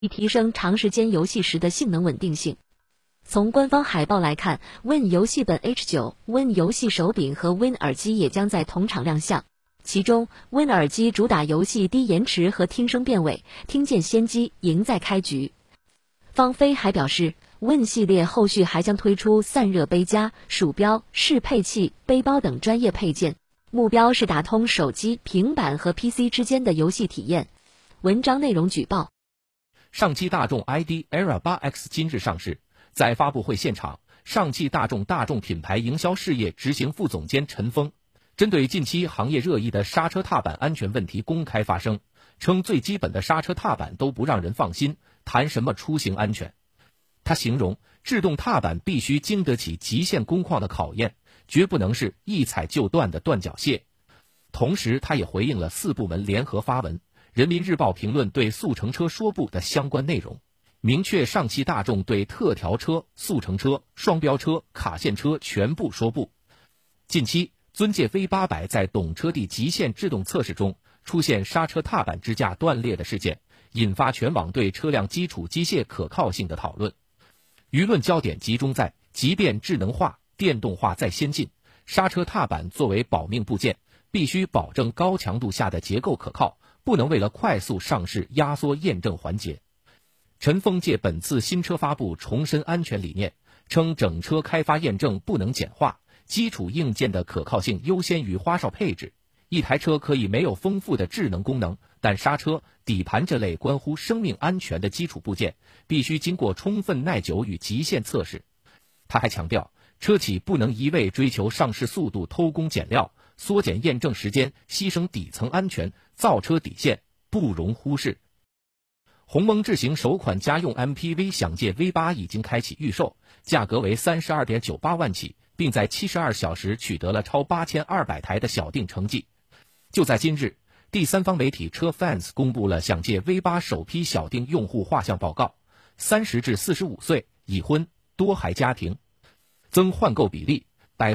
以提升长时间游戏时的性能稳定性。从官方海报来看 ，Win 游戏本 H9、Win 游戏手柄和 Win 耳机也将在同场亮相。其中 ，Win 耳机主打游戏低延迟和听声辨位，听见先机，赢在开局。方飞还表示 ，Win 系列后续还将推出散热杯架、鼠标、适配器、背包等专业配件，目标是打通手机、平板和 PC 之间的游戏体验。文章内容举报： 上汽大众 ID. ERA 8X 今日上市。在发布会现场，上汽大众品牌营销事业执行副总监陈峰针对近期行业热议的刹车踏板安全问题公开发声，称最基本的刹车踏板都不让人放心，谈什么出行安全。他形容制动踏板必须经得起极限工况的考验，绝不能是一踩就断的断脚蟹。同时他也回应了4部门联合发文人民日报评论对速成车说不的相关内容，明确上汽大众对特调车、速成车、双标车、卡线车全部说不。近期尊界 V800 在懂车帝极限制动测试中出现刹车踏板支架断裂的事件，引发全网对车辆基础机械可靠性的讨论。舆论焦点集中在，即便智能化、电动化再先进，刹车踏板作为保命部件，必须保证高强度下的结构可靠，不能为了快速上市压缩验证环节。陈峰借本次新车发布重申安全理念，称整车开发验证不能简化，基础硬件的可靠性优先于花哨配置。一台车可以没有丰富的智能功能，但刹车、底盘这类关乎生命安全的基础部件，必须经过充分耐久与极限测试。他还强调，车企不能一味追求上市速度偷工减料，缩减验证时间，牺牲底层安全，造车底线不容忽视。鸿蒙智行首款家用 MPV 享界 V8 已经开启预售，价格为 32.98 万起，并在72小时取得了超8200台的小定成绩。就在今日，第三方媒体车 Fans 公布了享界 V8 首批小定用户画像报告，30至45岁，已婚，多孩家庭。增换购比例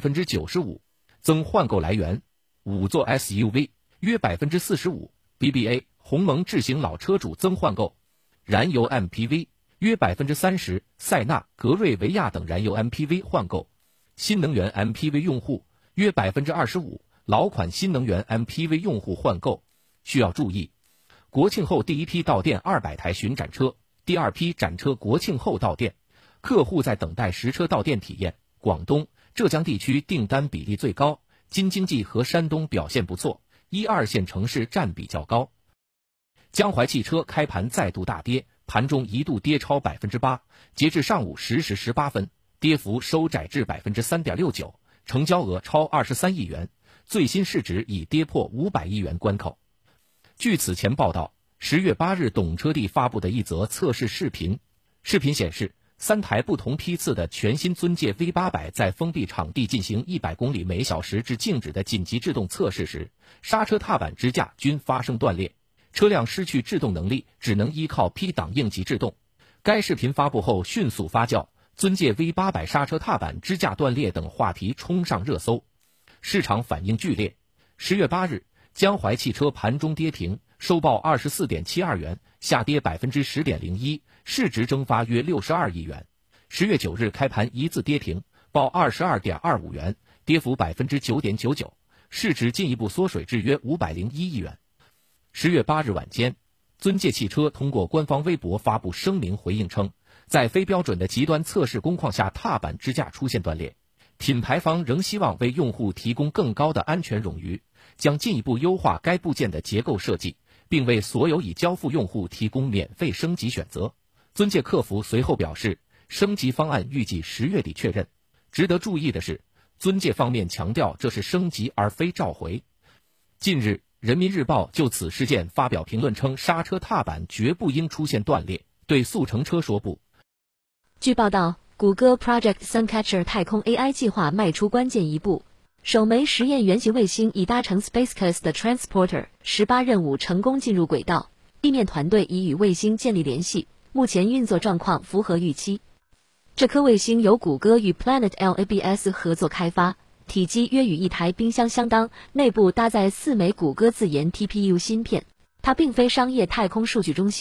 95%， 增换购来源5座 SUV 约 45%， BBA 鸿蒙智行老车主增换购，燃油 MPV 约 30%， 塞纳、格瑞维亚等燃油 MPV 换购，新能源 MPV 用户约 25%， 老款新能源 MPV 用户换购。需要注意，国庆后第一批到店200台巡展车，第二批展车国庆后到店，客户在等待实车到店体验。广东、浙江地区订单比例最高，京津冀和山东表现不错，1、2线城市占比较高。江淮汽车开盘再度大跌，盘中一度跌超 8%， 截至上午10时18分，跌幅收窄至 3.69%， 成交额超23亿元，最新市值已跌破500亿元关口。据此前报道，10月8日懂车帝发布的一则测试视频，视频显示3台不同批次的全新尊界 V800 在封闭场地进行100公里每小时至静止的紧急制动测试时，刹车踏板支架均发生断裂，车辆失去制动能力，只能依靠 P 档应急制动。该视频发布后迅速发酵，尊界 V800 刹车踏板支架断裂等话题冲上热搜，市场反应剧烈。10月8日，江淮汽车盘中跌停，收报 24.72 元，下跌 10.01%， 市值蒸发约62亿元。10月9日开盘一字跌停，报 22.25 元，跌幅 9.99%， 市值进一步缩水至约501亿元。10月8日晚间，尊界汽车通过官方微博发布声明回应称，在非标准的极端测试工况下，踏板支架出现断裂，品牌方仍希望为用户提供更高的安全冗余，将进一步优化该部件的结构设计，并为所有已交付用户提供免费升级选择。尊界客服随后表示，升级方案预计10月底确认。值得注意的是，尊界方面强调这是升级而非召回。近日，人民日报就此事件发表评论称，刹车踏板绝不应出现断裂，对速成车说不。 据报道，谷歌 Project Suncatcher 太空 AI 计划迈出关键一步，首枚实验原型卫星已搭乘 SpaceX 的 Transporter 18任务成功进入轨道，地面团队已与卫星建立联系，目前运作状况符合预期。这颗卫星由谷歌与 Planet Labs 合作开发，体积约与一台冰箱相当，内部搭载4枚谷歌自研 TPU 芯片。它并非商业太空数据中心，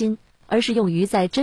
而是用于在真